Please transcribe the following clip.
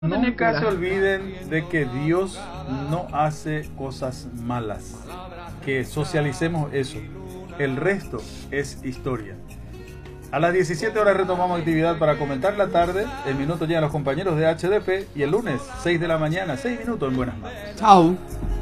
Nunca se olviden de que Dios no hace cosas malas. Que socialicemos eso. El resto es historia. A las 17 horas retomamos actividad para comentar la tarde. En minutos llegan los compañeros de HDP. Y el lunes, 6 de la mañana, 6 minutos en buenas manos. Chao.